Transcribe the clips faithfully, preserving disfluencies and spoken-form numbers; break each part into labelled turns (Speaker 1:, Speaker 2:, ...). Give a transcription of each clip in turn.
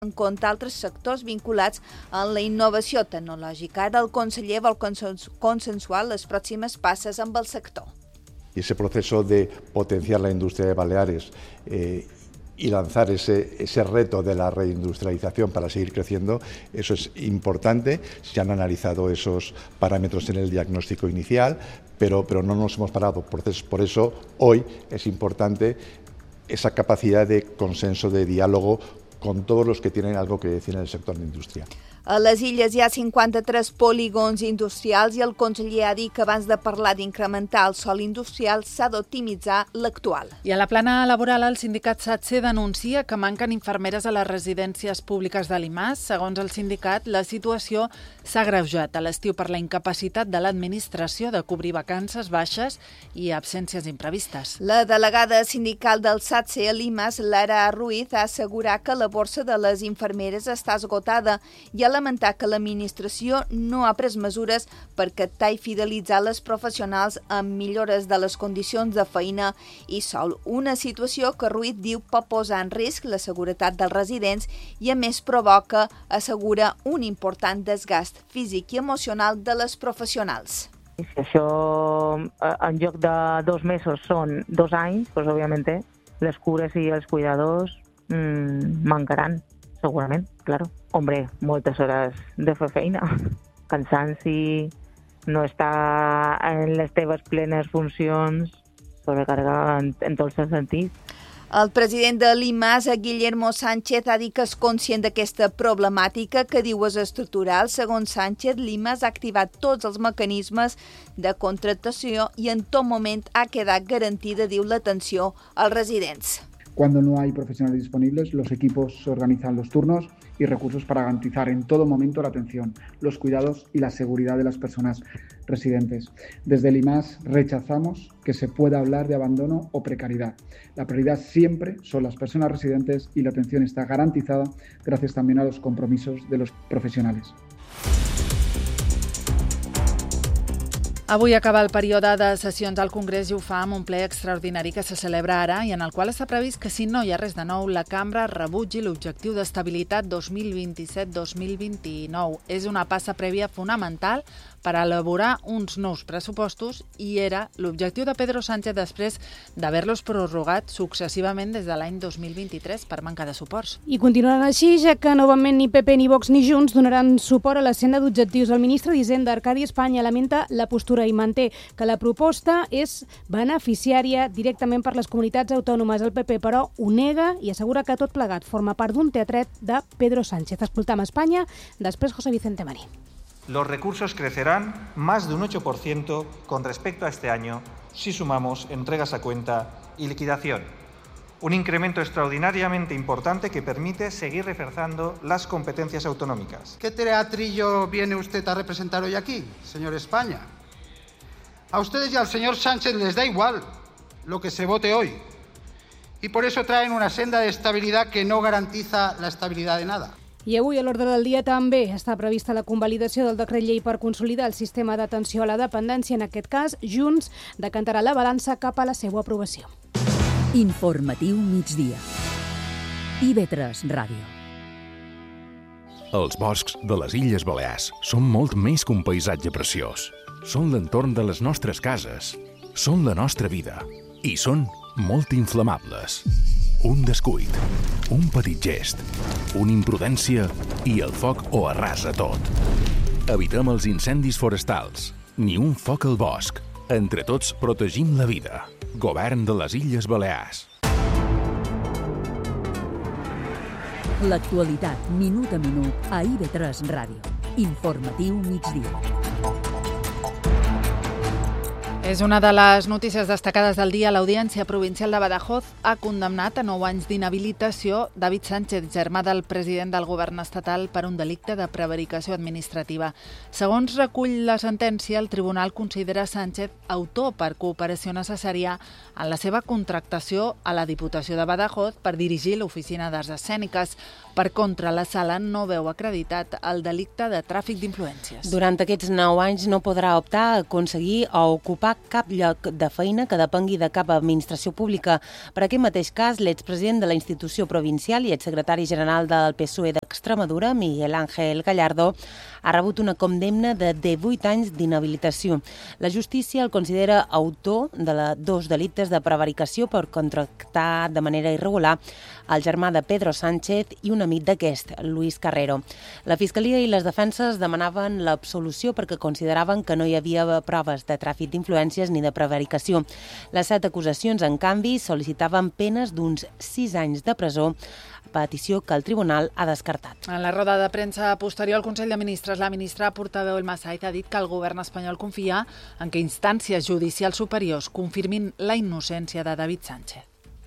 Speaker 1: en compte altres sectors vinculats a la innovació tecnològica. Ara el conseller vol consensuar les pròximes passes amb el sector.
Speaker 2: Y ese proceso de potenciar la industria de Baleares eh, y lanzar ese, ese reto de la reindustrialización para seguir creciendo, eso es importante. Se han analizado esos parámetros en el diagnóstico inicial, pero, pero no nos hemos parado. Por eso, por eso hoy es importante esa capacidad de consenso, de diálogo con todos los que tienen algo que decir en el sector de la industria.
Speaker 1: A les illes hi ha cinquanta-tres polígons industrials i el conseller ha dit que abans de parlar d'incrementar el sòl industrial s'ha d'optimitzar l'actual.
Speaker 3: I a la plana laboral el sindicat SATSE denuncia que manquen infermeres a les residències públiques de l'IMAS. Segons el sindicat, la situació s'ha agreujat a l'estiu per la incapacitat de l'administració de cobrir vacances baixes i absències imprevistes.
Speaker 1: La delegada sindical del SATSE a l'IMAS, Lara Ruiz, ha assegurat que la borsa de les infermeres està esgotada i ha lamentat que l'administració no ha pres mesures per captar i fidelitzar les professionals amb millores de les condicions de feina i sou. Una situació que Ruiz diu pot posar en risc la seguretat dels residents i a més provoca, assegura, un important desgast físic i emocional de les professionals.
Speaker 4: Si això en lloc de dos mesos són dos anys, doncs òbviament les cures i els cuidadors mmm, mancaran. Segurament, claro. Hombre, moltes hores de fer feina. Cansanci, no estar en les teves plenes funcions, sobrecarregar en, en tots els sentits.
Speaker 1: El president de l'IMAS, Guillermo Sánchez, ha dit que és conscient d'aquesta problemàtica que diu és estructural. Segons Sánchez, l'IMAS ha activat tots els mecanismes de contractació i en tot moment ha quedat garantida, diu, l'atenció als residents.
Speaker 5: Cuando no hay profesionales disponibles, los equipos organizan los turnos y recursos para garantizar en todo momento la atención, los cuidados y la seguridad de las personas residentes. Desde el IMAS rechazamos que se pueda hablar de abandono o precariedad. La prioridad siempre son las personas residentes y la atención está garantizada gracias también a los compromisos de los profesionales.
Speaker 3: Avui acaba el període de sessions al Congrés i ho fa amb un ple extraordinari que se celebra ara i en el qual està previst que, si no hi ha res de nou, la cambra rebutgi l'objectiu d'estabilitat dos mil vint-i-set dos mil vint-i-nou. És una passa prèvia fonamental per elaborar uns nous pressupostos i era l'objectiu de Pedro Sánchez després d'haver-los prorrogat successivament des de l'any dos mil vint-i-tres per manca de suports.
Speaker 6: I continuaran així, ja que novament ni P P, ni Vox, ni Junts donaran suport a la senda d'objectius. El ministre d'Hisenda, Arcadi Espanya, lamenta la postura i manté que la proposta és beneficiària directament per les comunitats autònomes. El P P, però, ho nega i assegura que tot plegat forma part d'un teatret de Pedro Sánchez. Escoltam Espanya, després José Vicente Marín.
Speaker 7: Los recursos crecerán más de un ocho por ciento con respecto a este año si sumamos entregas a cuenta y liquidación. Un incremento extraordinariamente importante que permite seguir reforzando las competencias autonómicas.
Speaker 8: ¿Qué teatrillo viene usted a representar hoy aquí, señor España? A ustedes y al señor Sánchez les da igual lo que se vote hoy. Y por eso traen una senda de estabilidad que no garantiza la estabilidad de nada.
Speaker 6: I avui a l'ordre del dia també està prevista la convalidació del decret llei per consolidar el sistema d'atenció a la dependència. En aquest cas, Junts decantarà la balança cap a la seva aprovació.
Speaker 9: Informatiu migdia. I ve tres Ràdio.
Speaker 10: Els boscs de les Illes Balears són molt més que un paisatge preciós. Són l'entorn de les nostres cases, són la nostra vida i són molt inflamables. Un descuit, un petit gest, una imprudència i el foc ho arrasa tot. Evitem els incendis forestals, ni un foc al bosc. Entre tots protegim la vida. Govern de les Illes Balears.
Speaker 9: L'actualitat, minut a minut, a I V tres Ràdio. Informatiu migdia.
Speaker 3: És una de les notícies destacades del dia. L'Audiència Provincial de Badajoz ha condemnat a nou anys d'inhabilitació David Sánchez, germà del president del govern estatal, per un delicte de prevaricació administrativa. Segons recull la sentència, el tribunal considera Sánchez autor per cooperació necessària en la seva contractació a la Diputació de Badajoz per dirigir l'Oficina d'Arts Escèniques. Per contra, la sala no veu acreditat el delicte de tràfic d'influències.
Speaker 11: Durant aquests nou anys no podrà optar a aconseguir o ocupar cap lloc de feina que depengui de cap administració pública. Per aquest mateix cas, l'expresident de la institució provincial i exsecretari general del P S O E d'Extremadura, Miguel Ángel Gallardo, ha rebut una condemna de divuit anys d'inhabilitació. La justícia el considera autor de la, dos delictes de prevaricació per contractar de manera irregular el germà de Pedro Sánchez i un amic d'aquest, Luis Carrero. La Fiscalia i les defenses demanaven l'absolució perquè consideraven que no hi havia proves de tràfic d'influències ni de prevaricació. Les set acusacions, en canvi, sol·licitaven penes d'uns sis anys de presó, petició que el tribunal ha descartat.
Speaker 3: En la roda de premsa posterior al Consell de Ministres, la ministra portaveu Elma Saiz ha dit que el govern espanyol confia en que instàncies judicials superiors confirmin la innocència de David Sánchez.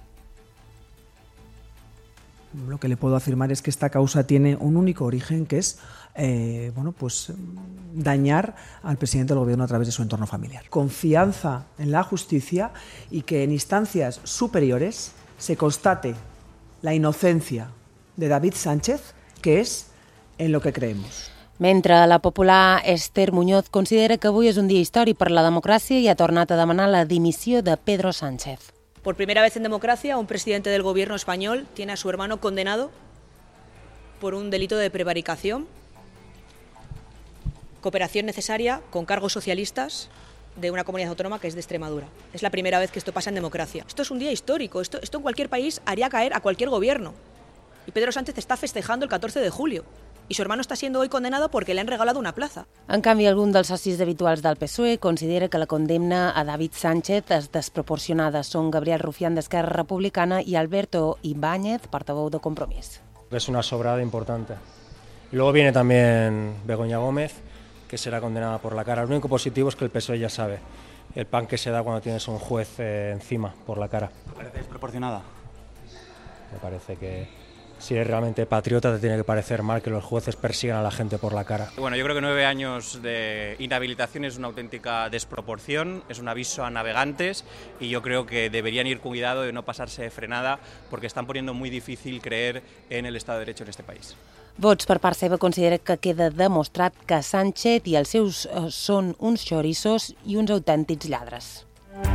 Speaker 12: Lo que le puedo afirmar es que esta causa tiene un único origen, que es eh, bueno, pues, dañar al presidente del gobierno a través de su entorno familiar. Confianza en la justicia y que en instancias superiores se constate la inocencia de David Sánchez, que es en lo que creemos.
Speaker 11: Mentre la popular Esther Muñoz considera que avui és un dia històric per la democràcia i ha tornat a demanar la dimissió de Pedro Sánchez.
Speaker 13: Por primera vez en democracia, un presidente del gobierno español tiene a su hermano condenado por un delito de prevaricación, cooperación necesaria con cargos socialistas de una comunidad autónoma que es de Extremadura. Es la primera vez que esto pasa en democracia. Esto es un día histórico, esto, esto en cualquier país haría caer a cualquier gobierno. Y Pedro Sánchez está festejando el catorce de julio. Y su hermano está siendo hoy condenado porque le han regalado una plaza.
Speaker 11: En canvi, algun dels socis habituals del P S O E considera que la condemna a David Sánchez és desproporcionada. Són Gabriel Rufián d'Esquerra Republicana i Alberto Ibáñez, portavoz de Compromís.
Speaker 14: Es una sobrada importante. Y luego viene también Begoña Gómez, que será condenada por la cara. Lo único positivo es que el P S O E ya sabe el pan que se da cuando tienes un juez eh, encima por la cara.
Speaker 15: ¿Te parece desproporcionada?
Speaker 14: Me parece que si eres realmente patriota te tiene que parecer mal que los jueces persigan a la gente por la cara.
Speaker 16: Bueno, yo creo que nueve años de inhabilitación es una auténtica desproporción, es un aviso a navegantes y yo creo que deberían ir cuidado de no pasarse de frenada porque están poniendo muy difícil creer en el Estado de Derecho en este país.
Speaker 11: Vox, per part seva, considera que queda demostrat que Sánchez i els seus eh, són uns xorissos i uns autèntics lladres.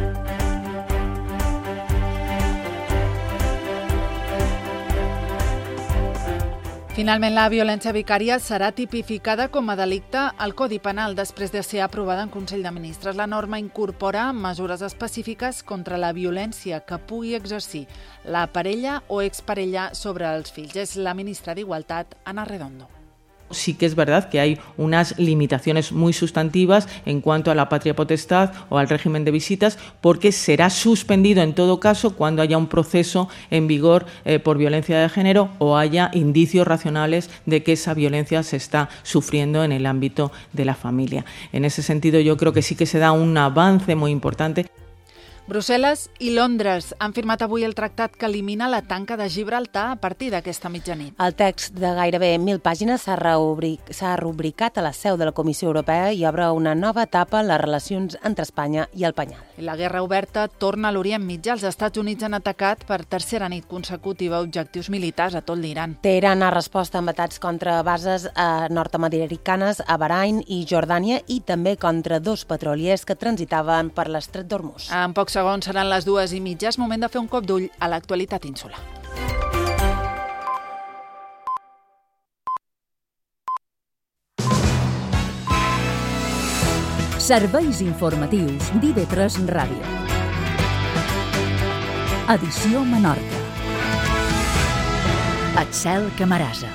Speaker 3: Finalment, la violència vicària serà tipificada com a delicte al Codi Penal després de ser aprovada en Consell de Ministres. La norma incorpora mesures específiques contra la violència que pugui exercir la parella o exparella sobre els fills. És la ministra d'Igualtat, Ana Redondo.
Speaker 17: Sí que es verdad que hay unas limitaciones muy sustantivas en cuanto a la patria potestad o al régimen de visitas, porque será suspendido en todo caso cuando haya un proceso en vigor eh, por violencia de género o haya indicios racionales de que esa violencia se está sufriendo en el ámbito de la familia. En ese sentido, yo creo que sí que se da un avance muy importante.
Speaker 3: Brussel·les i Londres han firmat avui el tractat que elimina la tanca de Gibraltar a partir d'aquesta mitjanit.
Speaker 11: El text de gairebé mil pàgines s'ha rubric, rubricat a la seu de la Comissió Europea i obre una nova etapa en les relacions entre Espanya i el Penyal.
Speaker 3: La guerra oberta torna a l'Orient Mitjà. Els Estats Units han atacat per tercera nit consecutiva objectius militars a tot l'Iran.
Speaker 11: Teheran ha respost amb atacs contra bases eh, nord-americanes a Bahrain i Jordània i també contra dos petroliers que transitaven per l'estret d'Hormuz.
Speaker 3: En pocs segons seran les dues i mitja. És moment de fer un cop d'ull a l'actualitat insular.
Speaker 9: Serveis informatius d'I V tres Ràdio. Edició Menorca. Axel Camarasa.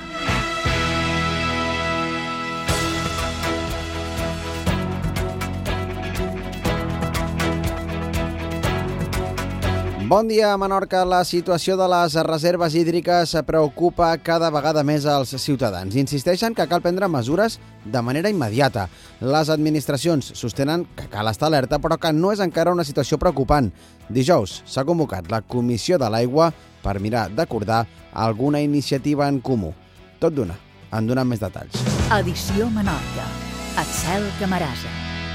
Speaker 18: Bon dia, a Menorca. La situació de les reserves hídriques preocupa cada vegada més als ciutadans. Insisteixen que cal prendre mesures de manera immediata. Les administracions sostenen que cal estar alerta, però que no és encara una situació preocupant. Dijous s'ha convocat la Comissió de l'Aigua per mirar d'acordar alguna iniciativa en comú. Tot d'una, en donen més detalls.
Speaker 9: Edició Menorca. Axel Camarasa.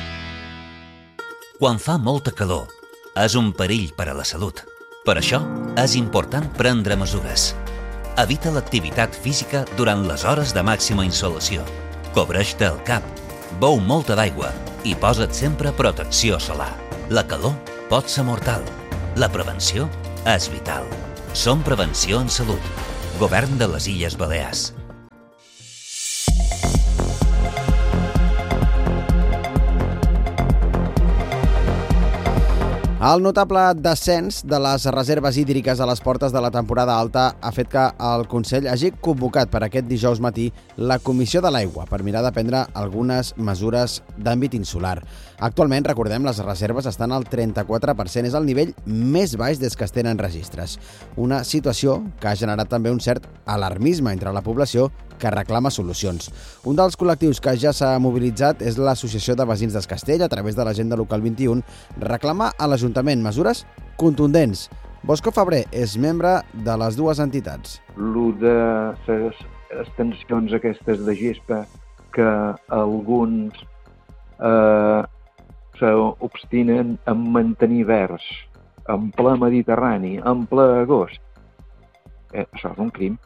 Speaker 19: Quan fa molta calor, és un perill per a la salut. Per això, és important prendre mesures. Evita l'activitat física durant les hores de màxima insolació. Cobreix-te el cap, beu molta d'aigua i posa't sempre protecció solar. La calor pot ser mortal. La prevenció és vital. Som Prevenció en Salut. Govern de les Illes Balears.
Speaker 18: El notable descens de les reserves hídriques a les portes de la temporada alta ha fet que el Consell hagi convocat per aquest dijous matí la Comissió de l'Aigua per mirar de prendre algunes mesures d'àmbit insular. Actualment, recordem, les reserves estan al trenta-quatre per cent, és el nivell més baix des que es tenen registres. Una situació que ha generat també un cert alarmisme entre la població que reclama solucions. Un dels col·lectius que ja s'ha mobilitzat és l'Associació de Veïns d'Es Castell, a través de l'Agenda Local vint-i-un, reclama a l'Ajuntament mesures contundents. Bosco Febrer és membre de les dues entitats.
Speaker 15: Lo de les extensions aquestes de gespa que alguns eh, s'obstinen en mantenir verds en ple Mediterrani, en ple agost. Eh, això és un crim.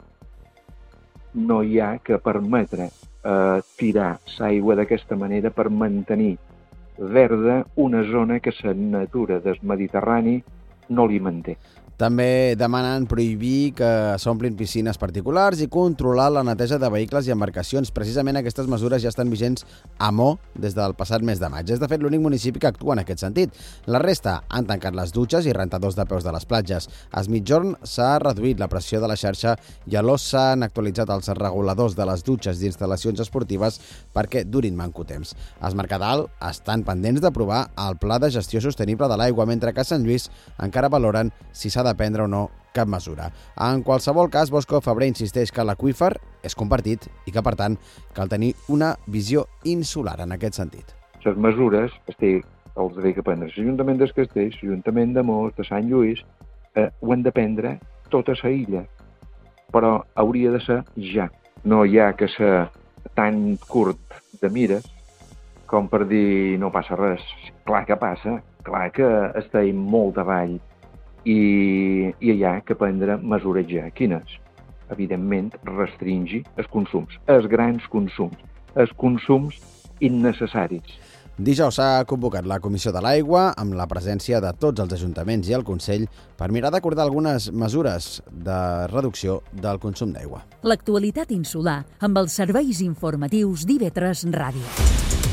Speaker 15: No hi ha que permetre eh, tirar l'aigua d'aquesta manera per mantenir verda una zona que la natura del Mediterrani no li manté.
Speaker 18: També demanen prohibir que s'omplin piscines particulars i controlar la neteja de vehicles i embarcacions. Precisament aquestes mesures ja estan vigents a Mo des del passat mes de maig. És, de fet, l'únic municipi que actua en aquest sentit. La resta han tancat les dutxes i rentadors de peus de les platges. A Es Migjorn s'ha reduït la pressió de la xarxa i a l'Os s'han actualitzat els reguladors de les dutxes d'instal·lacions esportives perquè durin manco temps. A Es Mercadal estan pendents d'aprovar el Pla de Gestió Sostenible de l'Aigua, mentre que a Sant Lluís encara valoren si s'ha de prendre o no cap mesura. En qualsevol cas, Bosco Febrer insisteix que l'aqüífer és compartit i que, per tant, cal tenir una visió insular en aquest sentit.
Speaker 15: Les mesures estic, els he de prendre l'Ajuntament d'Es Castell, l'Ajuntament de Mos, de Sant Lluís, eh, ho han de prendre tota la illa, però hauria de ser ja. No hi ha que ser tan curt de mires com per dir no passa res. Clar que passa, clar que estem molt avall i, i hi ha que prendre mesures ja. Quines? Evidentment, restringir els consums, els grans consums, els consums innecessaris.
Speaker 18: Dijous s'ha convocat la Comissió de l'Aigua amb la presència de tots els ajuntaments i el Consell per mirar d'acordar algunes mesures de reducció del consum d'aigua.
Speaker 9: L'actualitat insular amb els serveis informatius d'I V tres Ràdio.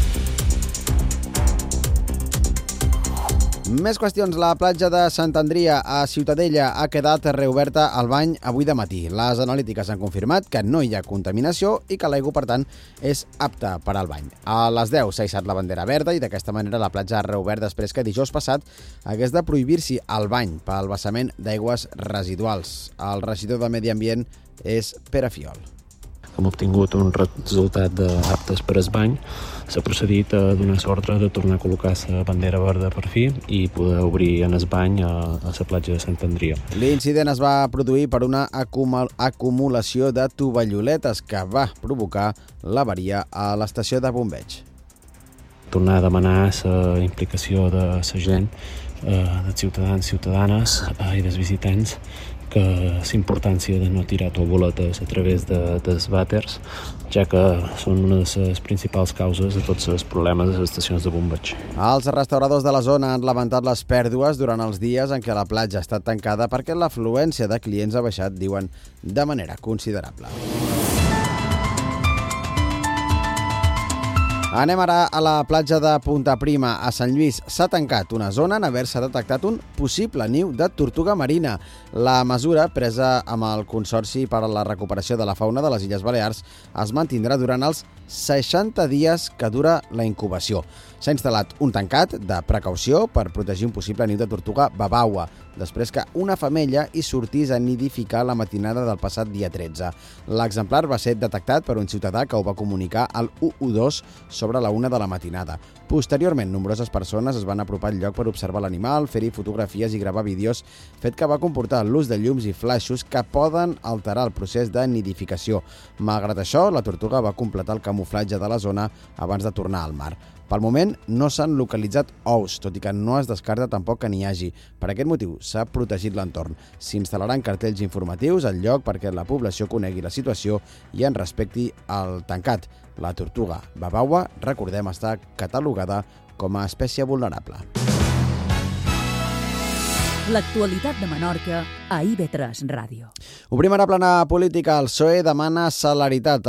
Speaker 18: Més qüestions. La platja de Sant Andria a Ciutadella ha quedat reoberta al bany avui de matí. Les analítiques han confirmat que no hi ha contaminació i que l'aigua, per tant, és apta per al bany. A les deu s'ha hissat la bandera verda i d'aquesta manera la platja ha reobert després que dijous passat hagués de prohibir-s'hi el bany pel vessament d'aigües residuals. El regidor de Medi Ambient és Pere Fiol.
Speaker 20: Hem obtingut un resultat d'aptes per al bany. S'ha procedit a donar ordre de tornar a col·locar la bandera verda per fi i poder obrir en el bany a, a la platja de Sant Andria.
Speaker 18: L'incident es va produir per una acumulació de tovalloletes que va provocar l'avaria a l'estació de bombeig.
Speaker 20: Tornar a demanar la implicació de la gent, eh, dels ciutadans i ciutadanes eh, i dels visitants, que és importància de no tirar tovalloletes a través de, dels vàters, ja que són una de les principals causes de tots els problemes de les estacions de bombeig.
Speaker 18: Els restauradors de la zona han lamentat les pèrdues durant els dies en què la platja ha estat tancada perquè l'afluència de clients ha baixat, diuen, de manera considerable. Anem ara a la platja de Punta Prima, a Sant Lluís. S'ha tancat una zona en haver-se detectat un possible niu de tortuga marina. La mesura, presa amb el Consorci per a la Recuperació de la Fauna de les Illes Balears, es mantindrà durant els seixanta dies que dura la incubació. S'ha instal·lat un tancat de precaució per protegir un possible niu de tortuga babaua, després que una femella hi sortís a nidificar la matinada del passat dia tretze. L'exemplar va ser detectat per un ciutadà que ho va comunicar al u u dos sobre la una de la matinada. Posteriorment, nombroses persones es van apropar al lloc per observar l'animal, fer-hi fotografies i gravar vídeos, fet que va comportar l'ús de llums i flaixos que poden alterar el procés de nidificació. Malgrat això, la tortuga va completar el camuflatge de la zona abans de tornar al mar. Pel moment no s'han localitzat ous, tot i que no es descarta tampoc que n'hi hagi. Per aquest motiu s'ha protegit l'entorn. S'instal·laran cartells informatius al lloc perquè la població conegui la situació i en respecti el tancat. La tortuga babaua, recordem, està catalogada com a espècie vulnerable.
Speaker 9: L'actualitat de Menorca a I V tres Ràdio.
Speaker 18: Obrim ara plana política. El P S O E demana celeritat.